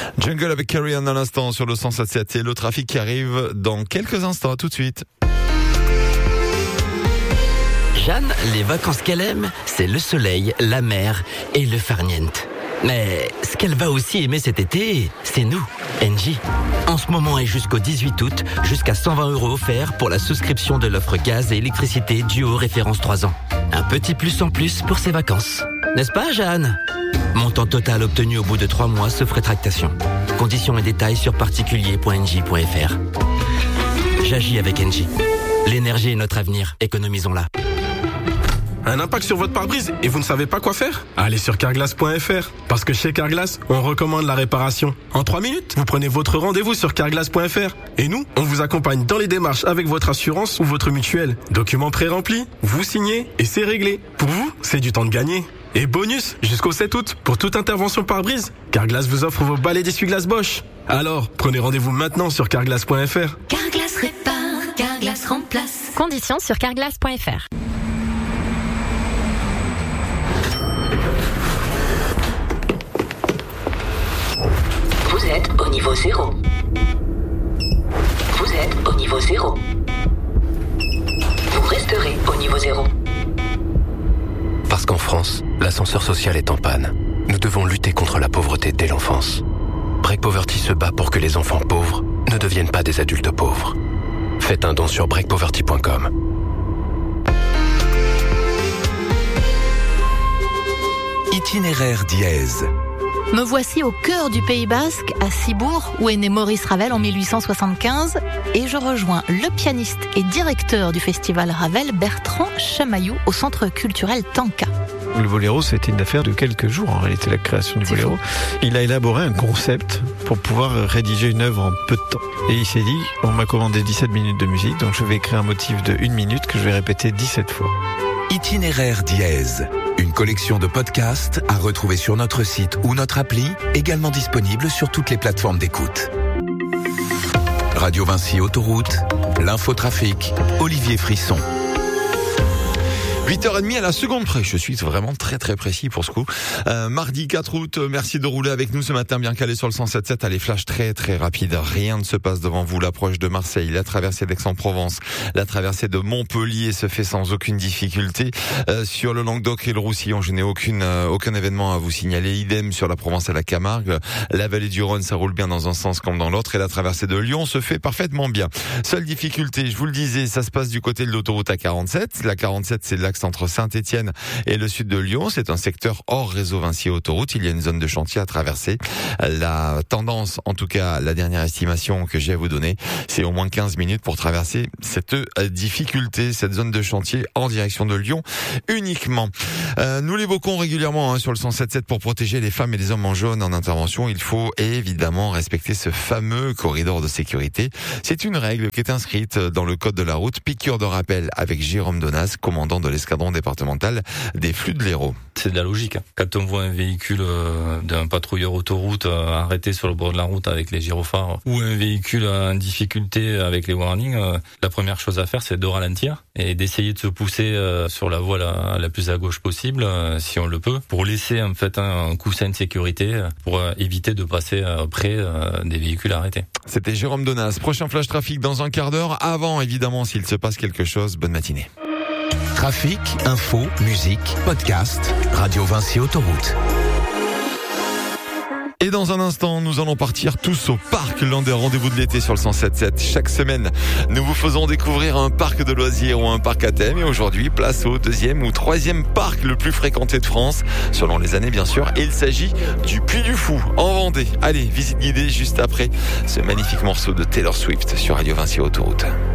Jungle avec Carrie Ann à l'instant sur le 107.7 et le trafic qui arrive dans quelques instants, tout de suite. Jeanne, les vacances qu'elle aime, c'est le soleil, la mer et le farniente. Mais ce qu'elle va aussi aimer cet été, c'est nous, Engie. En ce moment et jusqu'au 18 août, jusqu'à 120 € offerts pour la souscription de l'offre gaz et électricité Duo référence 3 ans. Un petit plus en plus pour ses vacances. N'est-ce pas, Jeanne ? Montant total obtenu au bout de 3 mois sauf rétractation. Conditions et détails sur particulier.engie.fr. J'agis avec Engie. L'énergie est notre avenir, économisons-la. Un impact sur votre pare-brise et vous ne savez pas quoi faire ? Allez sur carglass.fr. Parce que chez Carglass, on recommande la réparation. En 3 minutes, vous prenez votre rendez-vous sur carglass.fr. Et nous, on vous accompagne dans les démarches avec votre assurance ou votre mutuelle. Documents pré-remplis, vous signez et c'est réglé. Pour vous, c'est du temps de gagner. Et bonus, jusqu'au 7 août, pour toute intervention pare-brise, Carglass vous offre vos balais d'essuie-glace Bosch. Alors, prenez rendez-vous maintenant sur carglass.fr. Carglass répare, Carglass remplace. Conditions sur carglass.fr. Vous êtes au niveau 0. Vous êtes au niveau 0. Vous resterez au niveau 0. Parce qu'en France, l'ascenseur social est en panne. Nous devons lutter contre la pauvreté dès l'enfance. Break Poverty se bat pour que les enfants pauvres ne deviennent pas des adultes pauvres. Faites un don sur breakpoverty.com. Itinéraire dièse. Me voici au cœur du Pays Basque, à Cibourg, où est né Maurice Ravel en 1875, et je rejoins le pianiste et directeur du festival Ravel, Bertrand Chamaillou, au centre culturel Tanka. Le boléro, c'était une affaire de quelques jours, en réalité, la création du boléro. Il a élaboré un concept pour pouvoir rédiger une œuvre en peu de temps. Et il s'est dit, on m'a commandé 17 minutes de musique, donc je vais écrire un motif de 1 minute que je vais répéter 17 fois. Itinéraire dièse. Une collection de podcasts à retrouver sur notre site ou notre appli, également disponible sur toutes les plateformes d'écoute. Radio Vinci Autoroute, l'infotrafic, Olivier Frisson. 8h30 à la seconde près. Je suis vraiment très précis pour ce coup. Mardi 4 août, merci de rouler avec nous ce matin bien calé sur le 107.7. Allez, flash très rapide. Rien ne se passe devant vous. L'approche de Marseille, la traversée d'Aix-en-Provence, la traversée de Montpellier se fait sans aucune difficulté. Sur le Languedoc et le Roussillon, je n'ai aucun événement à vous signaler. Idem sur la Provence et la Camargue. La vallée du Rhône, ça roule bien dans un sens comme dans l'autre. Et la traversée de Lyon se fait parfaitement bien. Seule difficulté, je vous le disais, ça se passe du côté de l'autoroute A47. La 47, c'est l'axe entre Saint-Étienne et le sud de Lyon. C'est un secteur hors réseau Vinci Autoroute. Il y a une zone de chantier à traverser. La tendance, en tout cas, la dernière estimation que j'ai à vous donner, c'est au moins 15 minutes pour traverser cette difficulté, cette zone de chantier en direction de Lyon uniquement. Nous l'évoquons régulièrement sur le 107.7 pour protéger les femmes et les hommes en jaune en intervention. Il faut évidemment respecter ce fameux corridor de sécurité. C'est une règle qui est inscrite dans le code de la route. Piqûre de rappel avec Jérôme Donas, commandant de l'escadron départemental des flux de l'Hérault. C'est de la logique. Quand on voit un véhicule d'un patrouilleur autoroute arrêté sur le bord de la route avec les gyrophares ou un véhicule en difficulté avec les warnings, la première chose à faire, c'est de ralentir et d'essayer de se pousser sur la voie la plus à gauche possible, si on le peut, pour laisser en fait un coussin de sécurité pour éviter de passer près des véhicules arrêtés. C'était Jérôme Donas. Prochain flash trafic dans un quart d'heure. Avant, évidemment, s'il se passe quelque chose, bonne matinée. Trafic, info, musique, podcast, Radio Vinci Autoroute. Et dans un instant, nous allons partir tous au parc, l'un des rendez-vous de l'été sur le 107.7. Chaque semaine, nous vous faisons découvrir un parc de loisirs ou un parc à thème. Et aujourd'hui, place au 2e ou 3e parc le plus fréquenté de France, selon les années bien sûr. Et il s'agit du Puy du Fou, en Vendée. Allez, visite guidée juste après ce magnifique morceau de Taylor Swift sur Radio Vinci Autoroute.